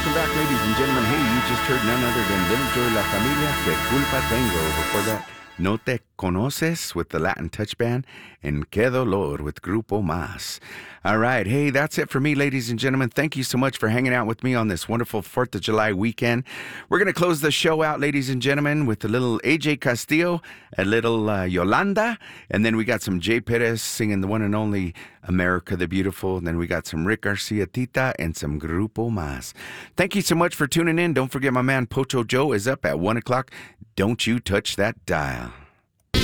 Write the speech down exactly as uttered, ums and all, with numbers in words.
welcome back, ladies and gentlemen. Hey, you just heard none other than Little Joy La Familia, Que Culpa Tengo. Before that, No Te Conoces with the Latin Touch Band, and Que Dolor with Grupo Más. All right, hey, that's it for me, ladies and gentlemen. Thank you so much for hanging out with me on this wonderful fourth of July weekend. We're going to close the show out, ladies and gentlemen, with a little A J Castillo, a little uh, Yolanda, and then we got some Jay Perez singing the one and only America the Beautiful, and then we got some Rick Garcia Tita and some Grupo Más. Thank you so much for tuning in. Don't forget my man Pocho Joe is up at one o'clock. Don't you touch that dial.